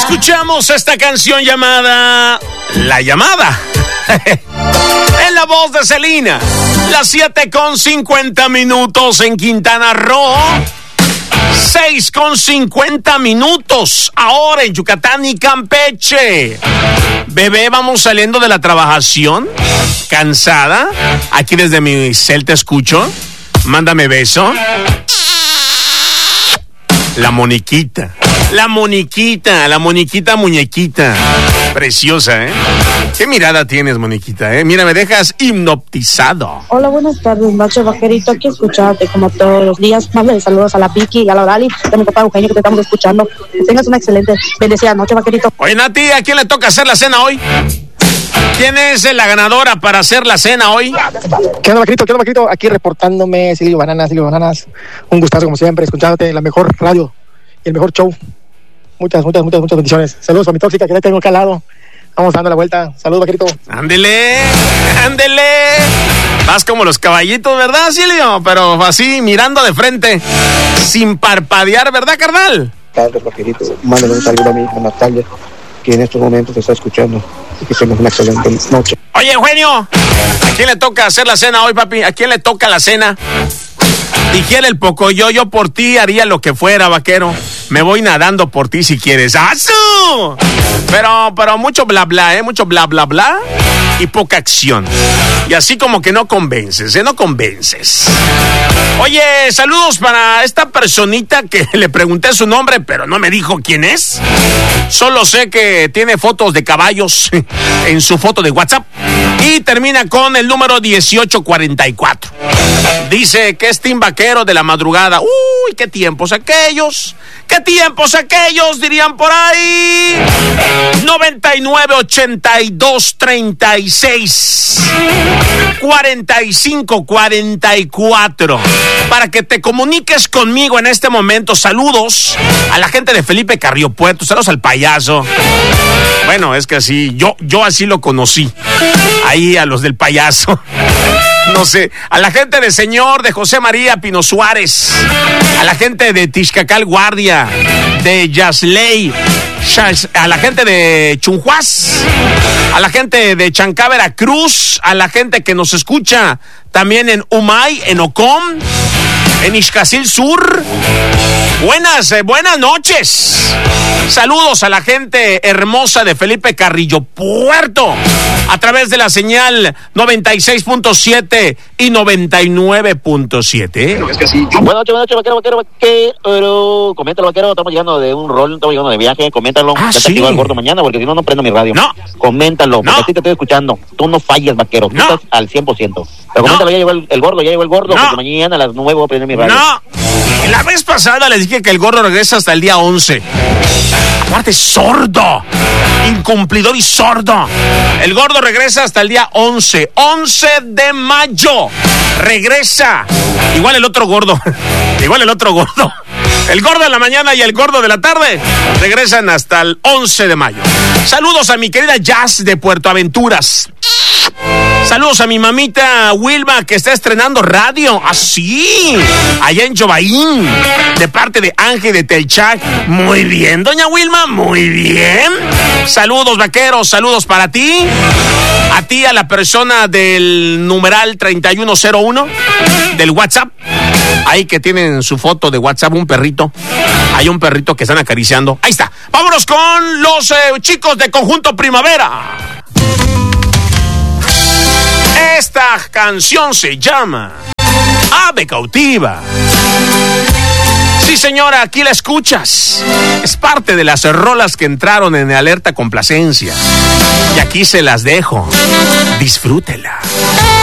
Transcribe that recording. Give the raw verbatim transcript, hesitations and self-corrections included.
Escuchamos esta canción llamada La Llamada. En la voz de Selena. Las siete con cincuenta minutos en Quintana Roo. seis con cincuenta minutos ahora en Yucatán y Campeche. Bebé, vamos saliendo de la trabajación. ¿Cansada? Aquí desde mi cel te escucho. Mándame beso. La Moniquita. La Moniquita, la Moniquita muñequita. Preciosa, ¿eh? ¿Qué mirada tienes, Moniquita, eh? Mira, me dejas hipnotizado. Hola, buenas tardes, Nacho Vaquerito. Aquí escuchándote como todos los días. Mándale saludos a la Piki y a la Orali, a mi papá Eugenio, que te estamos escuchando. Que tengas una excelente, bendecida noche, Vaquerito. Oye, Nati, ¿a quién le toca hacer la cena hoy? ¿Quién es la ganadora para hacer la cena hoy? ¿Qué onda, Vaquerito? ¿Qué onda, Vaquerito? Aquí reportándome, Silvio Bananas, Silvio Bananas. Un gustazo, como siempre, escuchándote en la mejor radio y el mejor show. Muchas, muchas, muchas, muchas bendiciones. Saludos a mi tóxica que ya tengo acá al lado. Vamos dando la vuelta. Saludos, Vaquerito. Ándele, ándele. Vas como los caballitos, ¿verdad, Silvio? Pero así, mirando de frente, sin parpadear, ¿verdad, carnal? Tardes, Vaquerito. Mándale un saludo a mi hija Natalia, que en estos momentos te está escuchando. Y que tengas una excelente noche. Oye, Eugenio, ¿a quién le toca hacer la cena hoy, papi? ¿A quién le toca la cena? Dijera el Pocoyo, yo por ti haría lo que fuera, vaquero. Me voy nadando por ti si quieres. ¡Asu! Pero, pero mucho bla bla, ¿eh? Mucho bla bla bla y poca acción. Y así como que no convences, ¿eh? No convences. Oye, saludos para esta personita que le pregunté su nombre, pero no me dijo quién es. Solo sé que tiene fotos de caballos en su foto de WhatsApp. Y termina con el número dieciocho cuarenta y cuatro. Dice que es Team Vaquero de la madrugada. Uy, qué tiempos aquellos. ¿Qué tiempos aquellos? Dirían por ahí. noventa y nueve, ochenta y dos, treinta y seis, cuarenta y cinco, cuarenta y cuatro. Para que te comuniques conmigo en este momento. Saludos a la gente de Felipe Carrillo Puerto. Saludos al payaso. Bueno, es que así, yo, yo así lo conocí. Ahí a los del payaso. No sé, a la gente de Señor, de José María Pino Suárez, a la gente de Tixcacal Guardia, de Yasley, a la gente de Chunjuas, a la gente de Chancá, Veracruz, a la gente que nos escucha también en Umay, en Ocom, en Ixcacil Sur. Buenas, eh, buenas noches. Saludos a la gente hermosa de Felipe Carrillo Puerto a través de la señal noventa y seis punto siete y noventa y nueve punto siete. Buenas noches, buenas noches, vaquero, vaquero, vaquero. Coméntalo, vaquero. Estamos llegando de un rol, estamos llegando de viaje. Coméntalo. Ah, ya sí. te activo al gordo mañana porque si no, no prendo mi radio. No. Coméntalo, porque No. así te estoy escuchando. Tú no falles, vaquero. Tú No. estás al cien por ciento. Pero No. coméntalo, ya llegó el, el gordo, ya llegó el gordo. No. Porque mañana a las nueve voy a prender mi radio. No, la vez pasada les dije que el gordo regresa hasta el día once. Aparte, sordo, incumplidor y sordo. El gordo regresa hasta el día once. once de mayo. Regresa. Igual el otro gordo. Igual el otro gordo. El gordo de la mañana y el gordo de la tarde regresan hasta el once de mayo. Saludos a mi querida Jazz de Puerto Aventuras. Saludos a mi mamita Wilma, que está estrenando radio. Así, ah, allá en Jobaín, de parte de Ángel de Telchac. Muy bien, doña Wilma, muy bien. Saludos, vaqueros, saludos para ti. A ti, a la persona del numeral treinta y uno cero uno del WhatsApp. Ahí que tienen su foto de WhatsApp, un perrito. Hay un perrito que están acariciando. Ahí está. Vámonos con los eh, chicos de Conjunto Primavera. Esta canción se llama Ave Cautiva. Sí, señora, aquí la escuchas. Es parte de las rolas que entraron en Alerta Complacencia. Y aquí se las dejo. Disfrútela.